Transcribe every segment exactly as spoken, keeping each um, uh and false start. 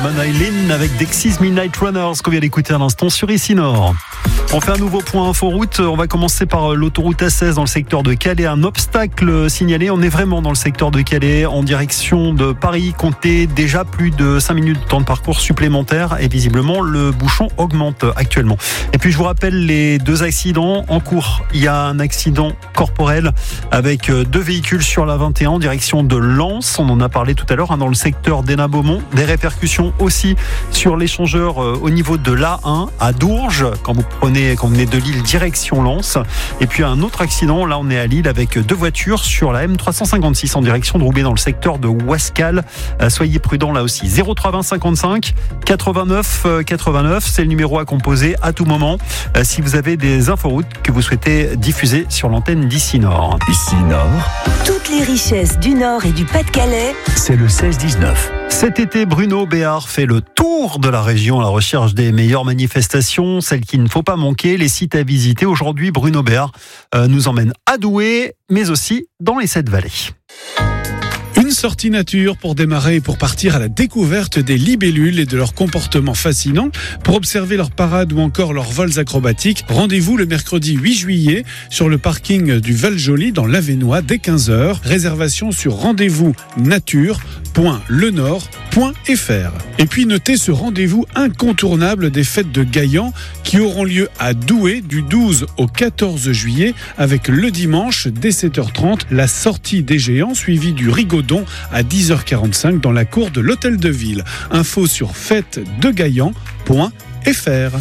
Eileen avec Dexys Midnight Runners qu'on vient d'écouter à l'instant sur Ici Nord. On fait un nouveau point inforoute. On va commencer par l'autoroute A seize dans le secteur de Calais. Un obstacle signalé. On est vraiment dans le secteur de Calais en direction de Paris. Comptez déjà plus de cinq minutes de temps de parcours supplémentaire et visiblement le bouchon augmente actuellement. Et puis je vous rappelle les deux accidents en cours. Il y a un accident corporel avec deux véhicules sur la vingt et un en direction de Lens. On en a parlé tout à l'heure hein, dans le secteur d'Hénin-Beaumont. Des répercussions aussi sur l'échangeur au niveau de l'A un à Dourges quand vous prenez quand vous venez de Lille direction Lens. Et puis un autre accident, là on est à Lille avec deux voitures sur la M trois cent cinquante-six en direction de Roubaix dans le secteur de Ouascal. Soyez prudents là aussi. zéro trois vingt cinquante-cinq quatre-vingt-neuf quatre-vingt-neuf, c'est le numéro à composer à tout moment si vous avez des inforoutes que vous souhaitez diffuser sur l'antenne d'Ici Nord. Ici Nord. Toutes les richesses du Nord et du Pas-de-Calais. C'est le seize dix-neuf. Cet été, Bruno Béard fait le tour de la région à la recherche des meilleures manifestations, celles qu'il ne faut pas manquer, les sites à visiter. Aujourd'hui, Bruno Béard euh, nous emmène à Douai, mais aussi dans les Sept Vallées. Une sortie nature pour démarrer et pour partir à la découverte des libellules et de leur comportement fascinant. Pour observer leurs parades ou encore leurs vols acrobatiques, rendez-vous le mercredi huit juillet sur le parking du Val-Joli dans l'Avesnois dès quinze heures. Réservation sur rendez-vous nature point le nord point f r. Et puis notez ce rendez-vous incontournable des fêtes de Gaillan qui auront lieu à Douai du douze au quatorze juillet avec le dimanche dès sept heures trente la sortie des géants suivie du rigodon à dix heures quarante-cinq dans la cour de l'hôtel de ville. Info sur fête de gaillan point f r.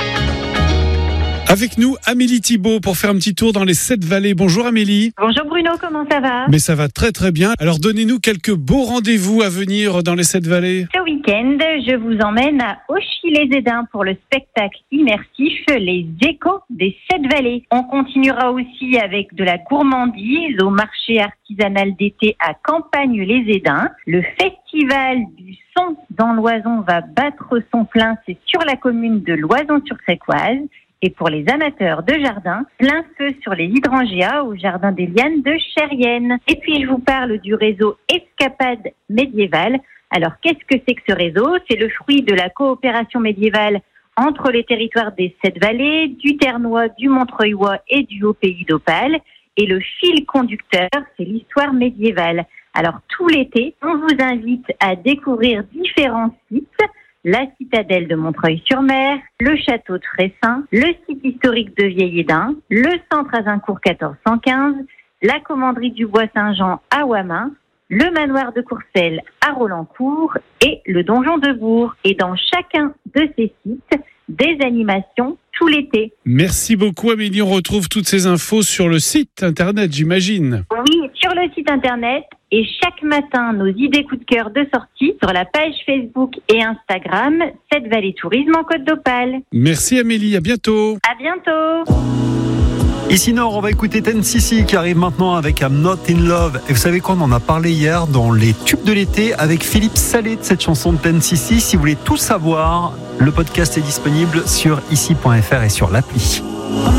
Avec nous, Amélie Thibault pour faire un petit tour dans les Sept Vallées. Bonjour Amélie. Bonjour Bruno, comment ça va ? Mais ça va très très bien. Alors donnez-nous quelques beaux rendez-vous à venir dans les Sept Vallées. Ce week-end, je vous emmène à Auchy-les-Édins pour le spectacle immersif Les Échos des Sept Vallées. On continuera aussi avec de la gourmandise au marché artisanal d'été à Campagne-les-Édins. Le festival du son dans l'Oison va battre son plein, c'est sur la commune de Loison-sur-Crécoise. Et pour les amateurs de jardin, plein feu sur les hydrangeas au jardin des Lianes de Chérienne. Et puis je vous parle du réseau Escapade médiévale. Alors qu'est-ce que c'est que ce réseau ? C'est le fruit de la coopération médiévale entre les territoires des Sept Vallées, du Ternois, du Montreuilois et du Haut-Pays d'Opale. Et le fil conducteur, c'est l'histoire médiévale. Alors tout l'été, on vous invite à découvrir différents sites. La citadelle de Montreuil-sur-Mer, le château de Fressin, le site historique de Vieil-Édin, le centre Azincourt quatorze cent quinze, la commanderie du Bois-Saint-Jean à Ouamin, le manoir de Courcelles à Rolancourt et le donjon de Bourg. Et dans chacun de ces sites, des animations tout l'été. Merci beaucoup Amélie, on retrouve toutes ces infos sur le site internet, j'imagine. Oui, sur le site internet. Et chaque matin, nos idées coup de cœur de sortie sur la page Facebook et Instagram, Sept Vallées Tourisme en Côte d'Opale. Merci Amélie, à bientôt. À bientôt. Ici Nord, on va écouter Ten C C qui arrive maintenant avec I'm Not In Love. Et vous savez quoi, on en a parlé hier dans les tubes de l'été avec Philippe Salé de cette chanson de Ten C C. Si vous voulez tout savoir, le podcast est disponible sur ici point f r et sur l'appli.